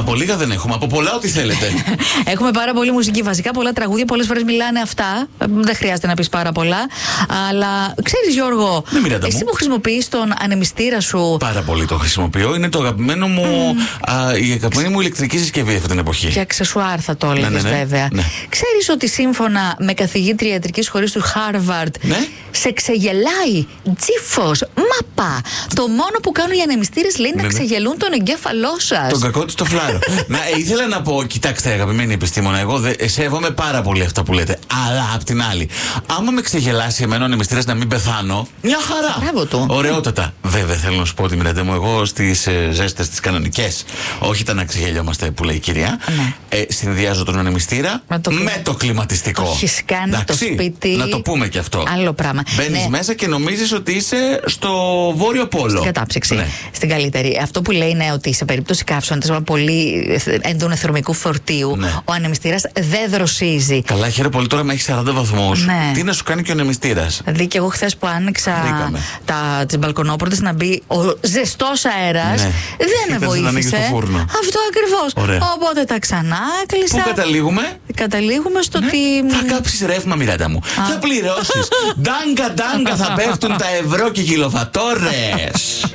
Από λίγα δεν έχουμε, από πολλά ό,τι θέλετε. Έχουμε πάρα πολύ μουσική, βασικά πολλά τραγούδια. Πολλές φορές μιλάνε αυτά. Δεν χρειάζεται να πεις πάρα πολλά. Αλλά ξέρεις, Γιώργο, εσύ που χρησιμοποιείς τον ανεμιστήρα σου. Πάρα πολύ το χρησιμοποιώ. Είναι το αγαπημένο μου, η αγαπημένη μου ηλεκτρική συσκευή αυτή την εποχή. Και αξεσουάρ θα το έλεγες, βέβαια. Ναι. Ξέρεις ότι σύμφωνα με καθηγήτρια ιατρικής σχολής του Χάρβαρντ, σε ξεγελάει τζίφος, μαπα. Το μόνο που κάνουν οι ανεμιστήρες, λέει, να ξεγελούν τον εγκέφαλό σας. Τον κακό του το φλάρο. Ήθελα να πω, κοιτάξτε, αγαπημένη επιστήμονα, εγώ σέβομαι πάρα πολύ αυτά που λέτε. Αλλά απ' την άλλη, άμα με ξεγελάσει εμένα ο ανεμιστήρας να μην πεθάνω, μια χαρά. Μπράβο του. Ωραιότατα. Βέβαια, θέλω να σου πω ότι Μιράντα μου, εγώ στις ζέστες, τις κανονικές, όχι τα να ξεγελιόμαστε που λέει η κυρία, συνδυάζω τον ανεμιστήρα με το κλιματιστικό. Έχεις κάνει το σπίτι. Να το πούμε και αυτό. Άλλο πράγμα. Μπαίνεις μέσα και νομίζεις ότι είσαι στο Βόρειο Πόλο. Στην κατάψυξη. Στην καλύτερη. Αυτό που λέει είναι ότι σε περίπτωση καύσωνα πολύ έντονου θερμικού φορτίου, ο ανεμιστήρας δεν δροσίζει. Καλά, χαίρομαι πολύ τώρα με έχει 40 βαθμούς. Τι να σου κάνει και ο ανεμιστήρας. Δηλαδή και εγώ χθες που άνοιξα τις μπαλκονόπορτες να μπει ο ζεστός αέρας, δεν με βοήθησε. Αυτό ακριβώς. Οπότε τα ξανά έκλεισα. Πού καταλήγουμε? Καταλήγουμε στο ότι. Θα κάψεις ρεύμα, Μιράντα μου. Θα πληρώσεις. Ντάγκα, θα πέφτουν τα ευρώ και κιλοβατόρες.